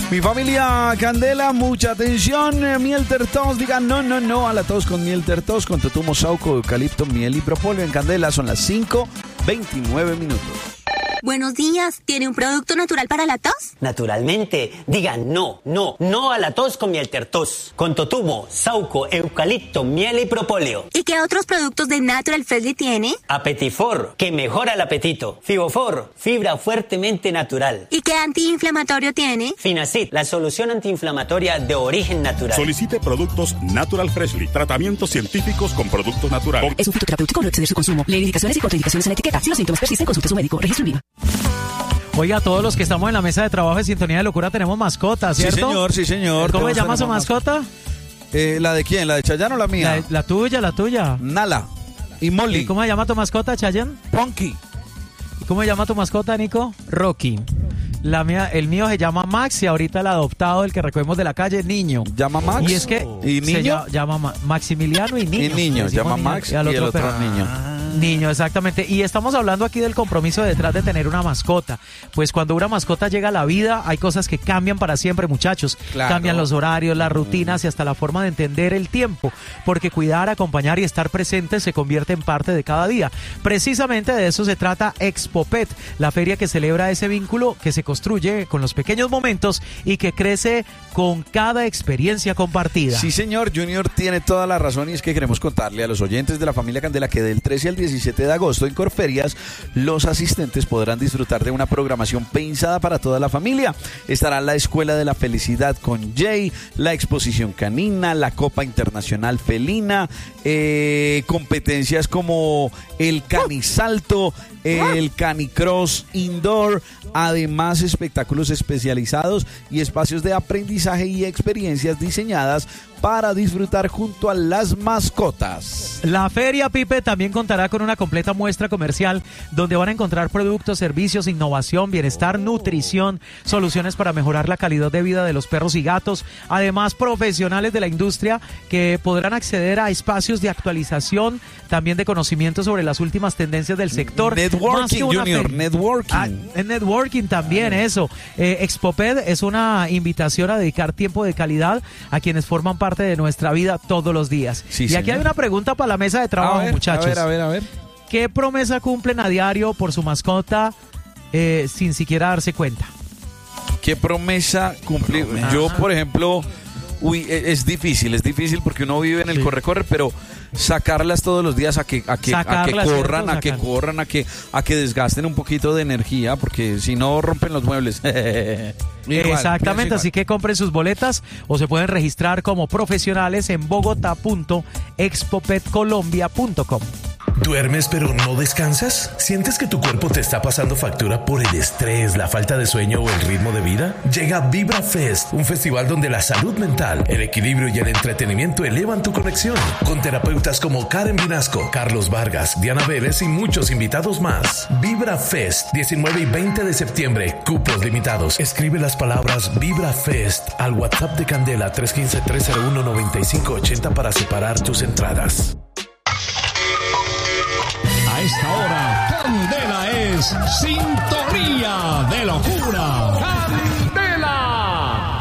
Mi familia Candela, mucha atención. Miel Tertos, digan no a la tos con Miel Tertos, con totumo, sauco, eucalipto, miel y propóleo en Candela. Son las 5:29 minutos. Buenos días, ¿tiene un producto natural para la tos? Naturalmente, digan no a la tos con Miel Tertos, con totumo, sauco, eucalipto, miel y propóleo. ¿Y qué otros productos de Natural Freshly tiene? Apetifor, que mejora el apetito. Fibofor, fibra fuertemente natural. ¿Y qué antiinflamatorio tiene? Finacid, la solución antiinflamatoria de origen natural. Solicite productos Natural Freshly, tratamientos científicos con productos naturales. Es un fitoterapéutico, no exceder su consumo. Lee indicaciones y contraindicaciones en la etiqueta. Si los síntomas persisten, consulte a su médico. Registro INVIMA. Oiga, todos los que estamos en la mesa de trabajo de Sintonía de Locura tenemos mascotas, ¿cierto? Sí, señor. ¿Cómo se Todos llama su tenemos mascota? ¿La de quién? ¿La de Chayanne o la mía? La tuya. Nala y Molly. ¿Y cómo se llama tu mascota, Chayanne? Punky. ¿Y cómo se llama tu mascota, Nico? Rocky. El mío se llama Max y ahorita el adoptado, el que recogemos de la calle, Niño. ¿Llama Max? Y es que ¿Y Niño? se llama Maximiliano y Niño. Y Niño, llama Max y el otro Niño. Niño, exactamente. Y estamos hablando aquí del compromiso detrás de tener una mascota. Pues cuando una mascota llega a la vida, hay cosas que cambian para siempre, muchachos. Claro. Cambian los horarios, las rutinas y hasta la forma de entender el tiempo. Porque cuidar, acompañar y estar presente se convierte en parte de cada día. Precisamente de eso se trata ExpoPet, la feria que celebra ese vínculo que se construye con los pequeños momentos y que crece con cada experiencia compartida. Sí, señor, Junior tiene toda la razón y es que queremos contarle a los oyentes de la familia Candela que del 13 al 17 de agosto en Corferias los asistentes podrán disfrutar de una programación pensada para toda la familia. Estará la Escuela de la Felicidad con Jay, la exposición canina, la Copa Internacional Felina, competencias como el canisalto, el canicross indoor, además espectáculos especializados y espacios de aprendizaje y experiencias diseñadas para disfrutar junto a las mascotas. La Feria Pipe también contará con una completa muestra comercial donde van a encontrar productos, servicios, innovación, bienestar, nutrición, soluciones para mejorar la calidad de vida de los perros y gatos, además profesionales de la industria que podrán acceder a espacios de actualización, también de conocimiento sobre las últimas tendencias del sector. Networking, Junior, networking. Networking también, eso. ExpoPet es una invitación a dedicar tiempo de calidad a quienes forman parte de nuestra vida todos los días. Sí, y aquí señor. Hay una pregunta para la mesa de trabajo, muchachos. A ver. ¿Qué promesa cumplen a diario por su mascota sin siquiera darse cuenta? ¿Qué promesa cumple? Yo, por ejemplo, es difícil porque uno vive en el corre-corre, pero sacarlas todos los días a que corran, a que desgasten un poquito de energía, porque si no rompen los muebles. Exactamente, así que compren sus boletas o se pueden registrar como profesionales en bogota.expopetcolombia.com. ¿Duermes pero no descansas? ¿Sientes que tu cuerpo te está pasando factura por el estrés, la falta de sueño o el ritmo de vida? Llega Vibra Fest, un festival donde la salud mental, el equilibrio y el entretenimiento elevan tu conexión. Con terapeutas como Karen Vinasco, Carlos Vargas, Diana Vélez y muchos invitados más. Vibra Fest, 19 y 20 de septiembre. Cupos limitados. Escribe las palabras Vibra Fest al WhatsApp de Candela 315-301-9580 para separar tus entradas. A esta hora, Candela es Sintonía de Locura.